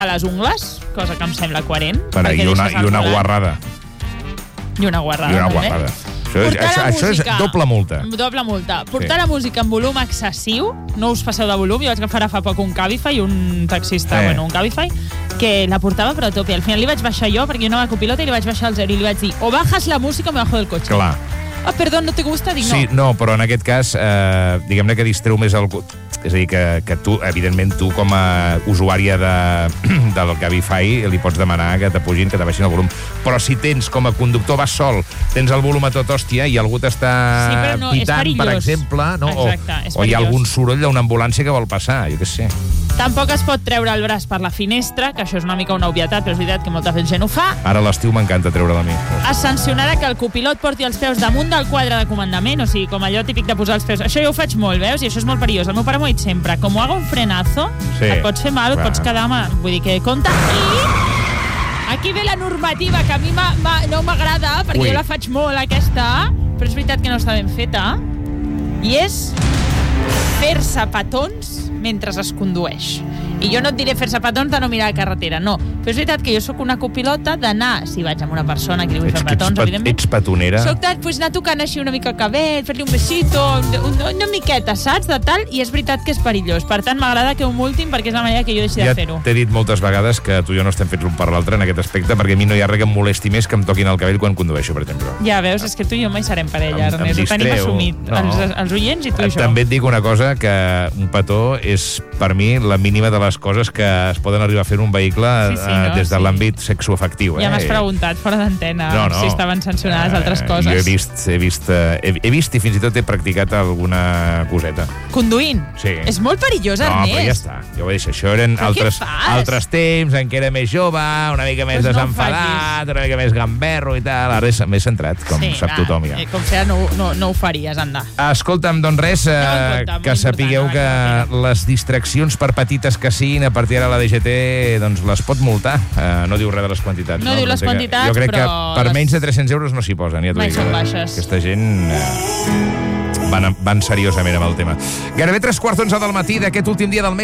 a les ungles, cosa que em sembla coherent. I una guarrada. I una guarrada. Això és doble multa. Doble multa. Portar la música en volum excessiu, no us passeu de volum, jo vaig agafar fa poc un Cabify, un taxista, un Cabify, que la portava però a tope. Al final li vaig baixar jo, perquè jo no va copilota, i li vaig baixar al 0 i li vaig dir, o bajas la música o me bajo del cotxe. Clar. Ah, perdó, no te gusta? Dic, no. Sí, no, però en aquest cas, diguem-ne que distreu més el... És a dir, que tu, evidentment, tu com a usuària del Cabify li pots demanar que t'apugin, que t'abaixin el volum. Però si tens, com a conductor, vas sol, tens el volum a tot hòstia i algú t'està pitant, per exemple, no? Exacte, o hi ha algun soroll d'una ambulància que vol passar, jo què sé. Tampoc es pot treure el braç per la finestra, que això és una mica una obvietat, però és veritat que molta gent ho fa. Ara a l'estiu m'encanta treure-la a mi. Es sancionarà que el copilot porti els peus damunt del quadre de comandament, o sigui, com allò típic de posar els peus. Això jo ho faig molt, veus? I això és molt perillós. El meu pare m'ho ha dit sempre. Com haga un frenazo, et pots fer mal, et pots quedar mal. Vull dir que compte. I aquí ve la normativa, que a mi no m'agrada, perquè jo la faig molt, aquesta, però és veritat que no està ben feta, i és fer-se petons mentre es condueix. I jo no et diré fer-se petons de no mirar la carretera, no. Però és veritat que jo sóc una copilota d'anar, si vaig amb una persona que li vull fer petons, evidentment. Ets petonera? Soc anar tocant així una mica el cabell, fer-li un besito, una miqueta, saps? De tal, i és veritat que és perillós. Per tant, m'agrada que ho multin perquè és la manera que jo deixi de fer-ho. Ja t'he dit moltes vegades que tu i jo no estem fets l'un per l'altre en aquest aspecte, perquè a mi no hi ha res que em molesti més que em toquin el cabell quan condueixo, per exemple. Ja veus, és que tu i jo mai serem parella, Ernest. Ho tenim assumit, els oients i tu i jo. També et dic una cosa, que un petó és, per mi, la mínima de les coses que es poden arribar a fer en un vehicle des de l'àmbit sexoafectiu. Ja m'has preguntat fora d'antena si estaven sancionades altres coses. Jo he vist i fins i tot he practicat alguna coseta. Conduint? Sí. És molt perillós, Ernest. No, però ja està. Jo ho deixo. Això eren altres temps en què era més jove, una mica més desenfadat, una mica més gamberro i tal. Ara m'he centrat, com sap tothom ja. Com sea, no ho faries, anda. Escolta'm, doncs res, que sapigueu que les distraccions, per petites que siguin, a partir d'ara la DGT doncs les pot multar. No diu res de les quantitats. No diu les quantitats, jo crec que per menys de 300 euros no s'hi posen. Mai són baixes. Aquesta gent van seriosament amb el tema. Gairebé 3:15 del matí d'aquest últim dia del mes.